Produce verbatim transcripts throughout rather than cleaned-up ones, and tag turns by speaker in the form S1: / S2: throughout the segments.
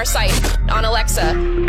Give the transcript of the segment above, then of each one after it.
S1: our site, on Alexa.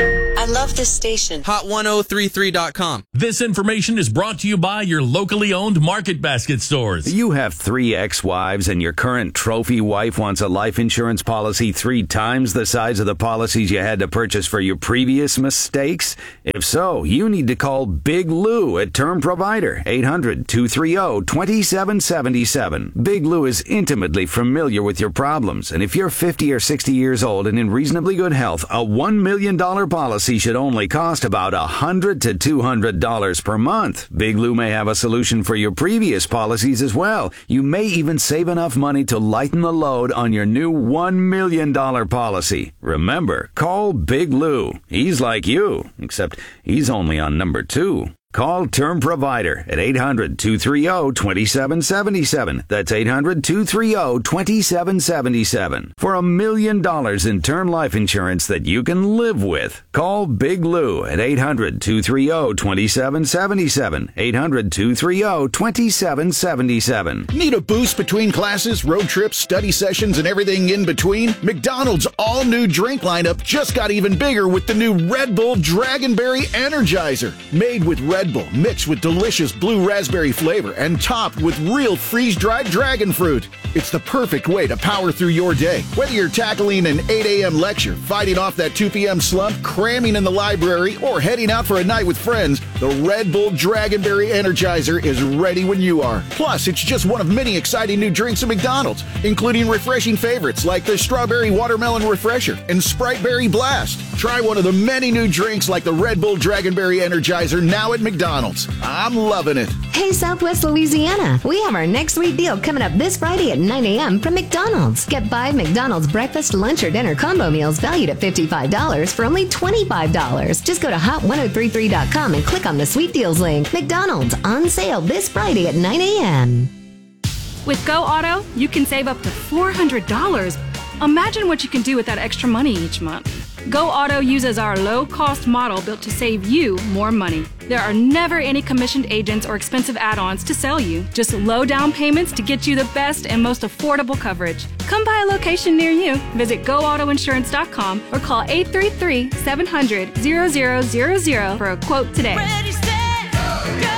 S2: I love this station.
S3: hot ten thirty-three dot com.
S4: This information is brought to you by your locally owned Market Basket stores.
S5: You have three ex-wives and your current trophy wife wants a life insurance policy three times the size of the policies you had to purchase for your previous mistakes? If so, you need to call Big Lou at Term Provider, eight hundred, two three zero, two seven seven seven. Big Lou is intimately familiar with your problems, and if you're fifty or sixty years old and in reasonably good health, a one million dollars policy should only cost about one hundred to two hundred dollars per month. Big Lou may have a solution for your previous policies as well. You may even save enough money to lighten the load on your new one million dollars policy. Remember, call Big Lou. He's like you, except he's only on number two. Call Term Provider at eight hundred, two three zero, two seven seven seven. That's eight hundred, two three zero, two seven seven seven. For a million dollars in term life insurance that you can live with. Call Big Lou at eight hundred, two three zero, two seven seven seven. eight hundred, two three zero, two seven seven seven.
S6: Need a boost between classes, road trips, study sessions, and everything in between? McDonald's all-new drink lineup just got even bigger with the new Red Bull Dragonberry Energizer. Made with Red Bull, mixed with delicious blue raspberry flavor and topped with real freeze-dried dragon fruit. It's the perfect way to power through your day. Whether you're tackling an eight a.m. lecture, fighting off that two p.m. slump, cramming in the library, or heading out for a night with friends, the Red Bull Dragonberry Energizer is ready when you are. Plus, it's just one of many exciting new drinks at McDonald's, including refreshing favorites like the Strawberry Watermelon Refresher and Sprite Berry Blast. Try one of the many new drinks like the Red Bull Dragonberry Energizer now at McDonald's. I'm loving it.
S7: Hey, Southwest Louisiana, we have our next sweet deal coming up this Friday at nine a.m. from McDonald's. Get five McDonald's breakfast, lunch, or dinner combo meals valued at fifty-five dollars for only twenty-five dollars. Just go to hot ten thirty-three dot com and click on the sweet deals link. McDonald's on sale this Friday at nine a.m.
S8: With Go Auto, you can save up to four hundred dollars. Imagine what you can do with that extra money each month. Go Auto uses our low-cost model built to save you more money. There are never any commissioned agents or expensive add-ons to sell you. Just low down payments to get you the best and most affordable coverage. Come by a location near you. Visit go auto insurance dot com or call eight three three, seven hundred, zero zero zero zero for a quote today.
S9: Ready, set, go!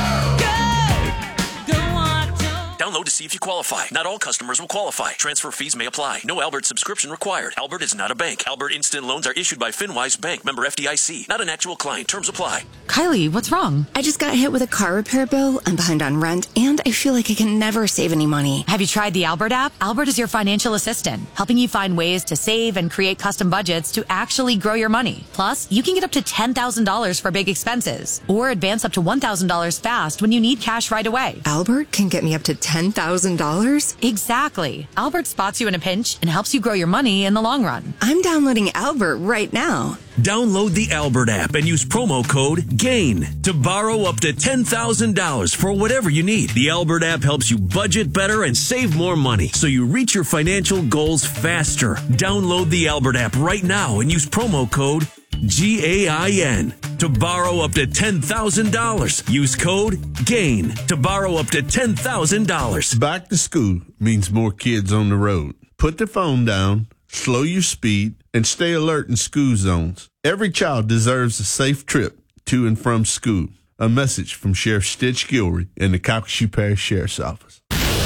S10: Download to see if you qualify. Not all customers will qualify. Transfer fees may apply. No Albert subscription required. Albert is not a bank. Albert Instant Loans are issued by FinWise Bank, member F D I C. Not an actual client. Terms apply.
S11: Kylie, what's wrong? I just got hit with a car repair bill. I'm behind on rent, and I feel like I can never save any money.
S12: Have you tried the Albert app? Albert is your financial assistant, helping you find ways to save and create custom budgets to actually grow your money. Plus, you can get up to ten thousand dollars for big expenses, or advance up to one thousand dollars fast when you need cash right away.
S11: Albert can get me up to ten thousand dollars?
S12: Exactly. Albert spots you in a pinch and helps you grow your money in the long run.
S11: I'm downloading Albert right now.
S13: Download the Albert app and use promo code GAIN to borrow up to ten thousand dollars for whatever you need. The Albert app helps you budget better and save more money so you reach your financial goals faster. Download the Albert app right now and use promo code G A I N to borrow up to ten thousand dollars. Use code GAIN to borrow up to ten thousand dollars.
S14: Back to school means more kids on the road. Put the phone down, slow your speed, and stay alert in school zones. Every child deserves a safe trip to and from school. A message from Sheriff Stitch Gilroy and the Calcasieu Parish Sheriff's Office.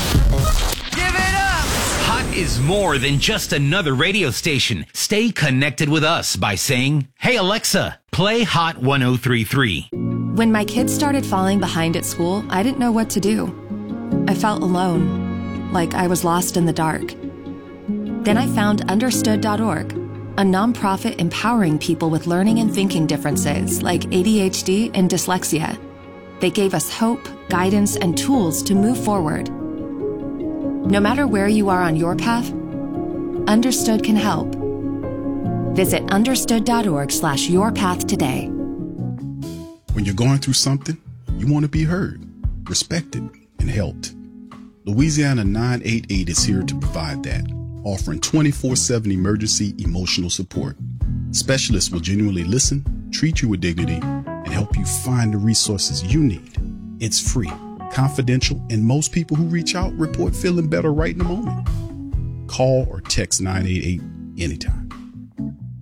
S15: Is more than just another radio station. Stay connected with us by saying, "Hey Alexa, play Hot ten thirty-three."
S16: When my kids started falling behind at school, I didn't know what to do. I felt alone, like I was lost in the dark. Then I found understood dot org, a nonprofit empowering people with learning and thinking differences like A D H D and dyslexia. They gave us hope, guidance, and tools to move forward. No matter where you are on your path, Understood can help. Visit understood dot org slash your path today.
S17: When you're going through something, you want to be heard, respected, and helped. Louisiana nine eight eight is here to provide that, offering twenty-four seven emergency emotional support. Specialists will genuinely listen, treat you with dignity, and help you find the resources you need. It's free, confidential, and most people who reach out report feeling better right in the moment. Call or text nine eight eight anytime.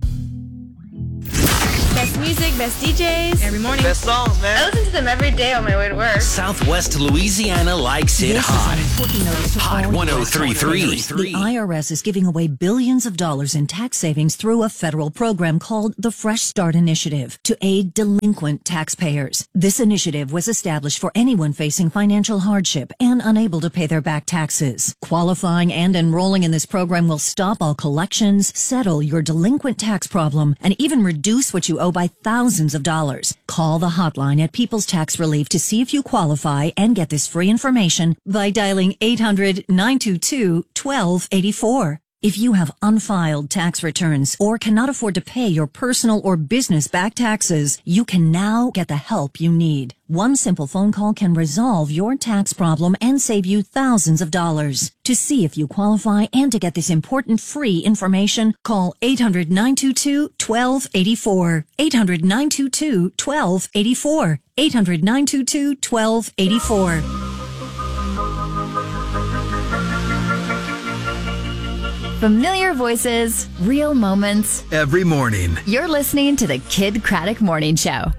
S1: music, best D Js. Every morning.
S18: Best songs, man.
S1: I listen to them every day on my way to work.
S13: Southwest Louisiana likes it
S19: This
S13: hot.
S19: is an important notice to
S13: Hot
S19: all
S13: one oh three point three.
S19: The I R S is giving away billions of dollars in tax savings through a federal program called the Fresh Start Initiative to aid delinquent taxpayers. This initiative was established for anyone facing financial hardship and unable to pay their back taxes. Qualifying and enrolling in this program will stop all collections, settle your delinquent tax problem, and even reduce what you owe by thousands of dollars. Call the hotline at People's Tax Relief to see if you qualify and get this free information by dialing eight hundred, nine two two, one two eight four. If you have unfiled tax returns or cannot afford to pay your personal or business back taxes, you can now get the help you need. One simple phone call can resolve your tax problem and save you thousands of dollars. To see if you qualify and to get this important free information, call eight hundred, nine two two, one two eight four. eight hundred, nine two two, one two eight four. eight hundred, nine two two, one two eight four.
S20: Familiar voices, real moments.
S21: Every morning.
S20: You're listening to the Kid Craddock Morning Show.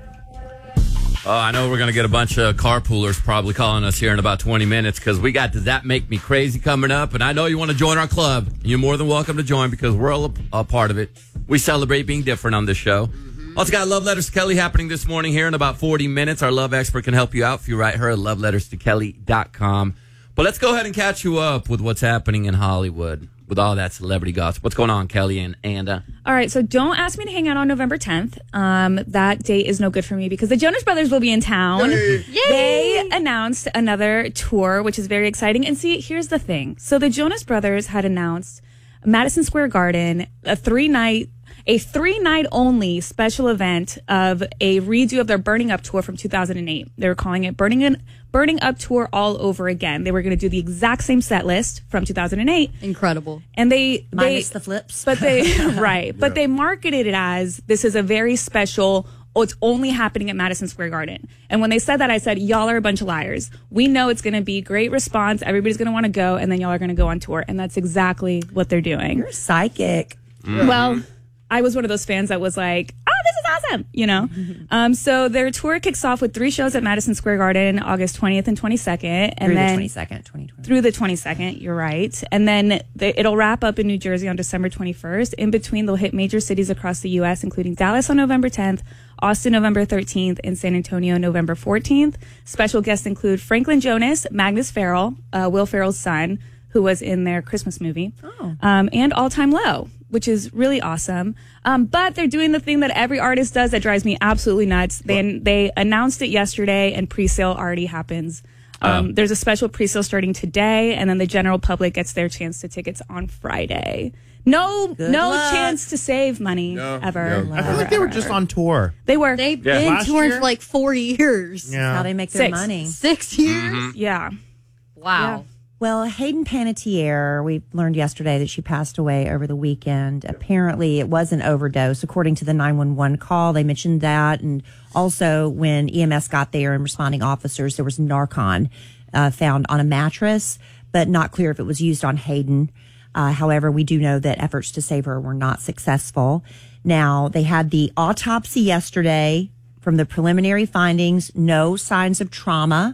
S3: Oh, I know we're going to get a bunch of carpoolers probably calling us here in about twenty minutes because we got Does That Make Me Crazy coming up. And I know you want to join our club. You're more than welcome to join because we're all a, a part of it. We celebrate being different on this show. Mm-hmm. Also got Love Letters to Kelly happening this morning here in about forty minutes. Our love expert can help you out if you write her at love letters to kelly dot com. But let's go ahead and catch you up with what's happening in Hollywood with all that celebrity gossip. What's going on, Kelly and Anda?
S22: All right, so don't ask me to hang out on November tenth. Um, that date is no good for me because the Jonas Brothers will be in town. Yay. Yay. They announced another tour, which is very exciting. And see, here's the thing. So the Jonas Brothers had announced Madison Square Garden, a three-night a three-night only special event of a redo of their Burning Up tour from two thousand eight. They were calling it Burning in, Burning Up Tour all over again. They were going to do the exact same set list from two thousand eight.
S1: Incredible.
S22: And they...
S1: Minus
S22: they,
S1: the flips.
S22: But they... right. But yeah. They marketed it as, this is a very special... Oh, it's only happening at Madison Square Garden. And when they said that, I said, y'all are a bunch of liars. We know it's going to be great response. Everybody's going to want to go. And then y'all are going to go on tour. And that's exactly what they're doing.
S23: You're psychic.
S22: Mm-hmm. Well... I was one of those fans that was like, oh, this is awesome, you know? Mm-hmm. Um, so their tour kicks off with three shows at Madison Square Garden, August twentieth and twenty-second. And
S23: through
S22: then,
S23: the twenty-second, twenty twenty.
S22: Through the twenty-second, you're right. And then the, it'll wrap up in New Jersey on December twenty-first. In between, they'll hit major cities across the U S, including Dallas on November tenth, Austin November thirteenth, and San Antonio November fourteenth. Special guests include Franklin Jonas, Magnus Farrell, uh, Will Ferrell's son, who was in their Christmas movie,
S23: oh.
S22: um, and All Time Low, which is really awesome. Um, but they're doing the thing that every artist does that drives me absolutely nuts. They they announced it yesterday, and pre-sale already happens. Um, oh. There's a special pre-sale starting today, and then the general public gets their chance to tickets on Friday. No,
S23: Good
S22: no
S23: luck.
S22: chance to save money
S24: no,
S22: ever.
S24: No.
S22: ever.
S24: I feel like they were just on tour.
S22: They were.
S1: They've
S24: Yeah.
S1: been
S24: Last
S1: touring
S24: year?
S1: for like four years.
S24: Yeah.
S23: How they make their
S22: Six.
S23: money.
S1: Six years?
S24: Mm-hmm.
S22: Yeah.
S1: Wow.
S22: Yeah.
S23: Well, Hayden Panettiere, we learned yesterday that she passed away over the weekend. Apparently, it was an overdose, according to the nine one one call. They mentioned that. And also, when E M S got there and responding officers, there was Narcan uh, found on a mattress, but not clear if it was used on Hayden. Uh, however, we do know that efforts to save her were not successful. Now, they had the autopsy yesterday. From the preliminary findings, no signs of trauma.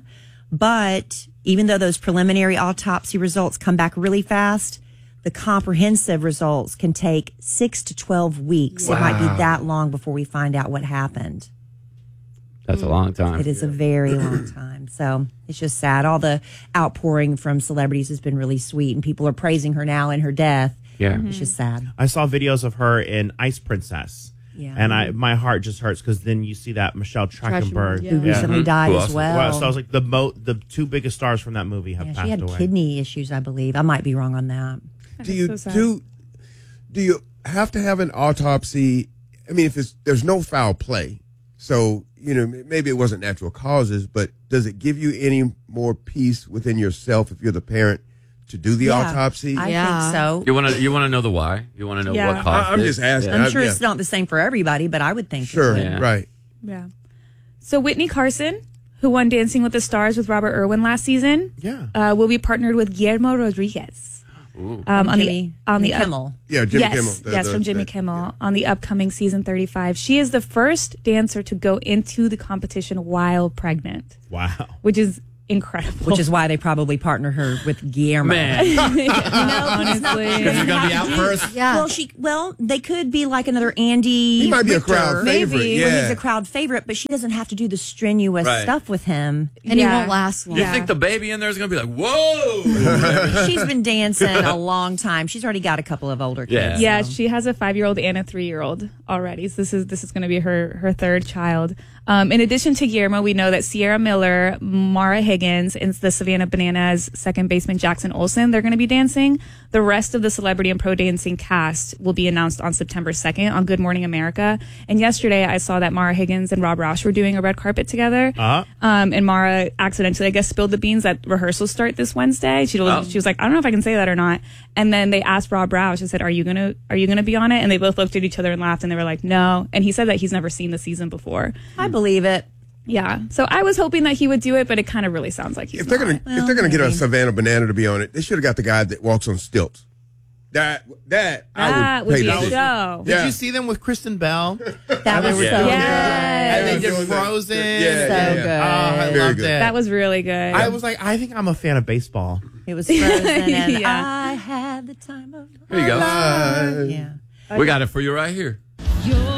S23: But even though those preliminary autopsy results come back really fast, the comprehensive results can take six to twelve weeks.
S3: Wow.
S23: It might be that long before we find out what happened.
S3: That's a long time.
S23: It is a very long time. So it's just sad. All the outpouring from celebrities has been really sweet, and people are praising her now in her death.
S3: Yeah.
S23: Mm-hmm. It's just sad.
S24: I saw videos of her in Ice Princess.
S23: Yeah.
S24: And I, my heart just hurts because then you see that Michelle Trachtenberg,
S23: yeah. who recently died
S3: Who
S23: as
S3: else?
S23: well.
S24: Well, so I was like, the mo- the two biggest stars from that movie have
S23: Yeah,
S24: passed
S23: she had
S24: away.
S23: kidney issues, I believe. I might be wrong on that.
S22: That
S25: Do
S22: is
S25: you
S22: so sad.
S25: do do you have to have an autopsy? I mean, if it's, there's no foul play, so you know maybe it wasn't natural causes, but does it give you any more peace within yourself if you're the parent to do the
S23: Yeah,
S25: autopsy?
S23: I
S1: Yeah.
S23: think so.
S3: You want to you want to know the why? You want to know
S22: Yeah.
S3: what caused
S25: I, I'm
S3: it?
S25: just asking.
S23: I'm
S25: I-
S23: sure
S25: yeah.
S23: it's not the same for everybody, but I would think
S25: Sure,
S23: it would.
S3: Yeah.
S25: right.
S22: Yeah. So Whitney Carson, who won Dancing with the Stars with Robert Irwin last season,
S24: Yeah.
S22: uh, will be partnered with Guillermo Rodriguez. Um,
S23: From
S22: on
S23: Jimmy-
S22: the on the
S23: Jimmy Kimmel.
S25: Yeah, Jimmy
S22: yes,
S25: Kimmel. The-
S22: yes,
S25: the-
S22: from Jimmy
S25: the-
S22: Kimmel on the upcoming season thirty-five. She is the first dancer to go into the competition while pregnant,
S24: Wow.
S22: which is incredible.
S23: Which is why they probably partner her with Guillermo.
S3: Man.
S22: no,
S23: honestly.
S3: Because you're going to be out first?
S23: Yeah. Well, she. Well, they could be like another Andy.
S25: He might be a
S23: Richter.
S25: crowd favorite,
S23: Maybe.
S25: yeah.
S23: Well, he's a crowd favorite, but she doesn't have to do the strenuous
S3: Right.
S23: stuff with him.
S1: And
S22: Yeah.
S1: he won't last long.
S3: You think the baby in there is going to be like, whoa?
S23: She's been dancing a long time. She's already got a couple of older kids.
S3: Yeah.
S22: Yeah,
S23: so.
S22: she has a five-year-old and a three-year-old already. So this is this is going to be her her third child. Um, in addition to Guillermo, we know that Sierra Miller, Mara Higgins, and the Savannah Bananas second baseman Jackson Olsen, they're going to be dancing. The rest of the celebrity and pro dancing cast will be announced on September second on Good Morning America. And yesterday I saw that Mara Higgins and Rob Roush were doing a red carpet together.
S24: Uh-huh.
S22: Um, and Mara accidentally, I guess, spilled the beans that rehearsals start this Wednesday. She,
S3: Oh.
S22: she was like, I don't know if I can say that or not. And then they asked Rob Roush and said, are you going to, are you going to be on it? And they both looked at each other and laughed and they were like, no. And he said that he's never seen the season before.
S23: I believe it.
S22: Yeah. So I was hoping that he would do it, but it kind of really sounds like he's
S25: If they're
S22: not.
S25: gonna if they're gonna get a Savannah Banana to be on it, they should have got the guy that walks on stilts. That that I
S22: That
S25: would
S22: would
S25: pay
S22: be
S25: to
S22: a
S25: see.
S22: show.
S24: Did
S25: Yeah.
S24: you see them with Kristen Bell?
S23: That was so
S24: Yeah.
S23: good.
S24: And they
S25: Yeah.
S24: did
S25: Doing that.
S24: Frozen.
S25: Yeah,
S23: So
S25: yeah,
S23: good.
S25: yeah.
S24: Oh, I
S25: Very
S24: loved
S25: good.
S24: it.
S22: That was really good.
S24: I was like, I think I'm a fan of baseball.
S23: It was Frozen, and
S22: Yeah.
S23: I had the time of
S3: Here you go.
S23: my life. Yeah.
S3: We got it for you right here.
S9: You're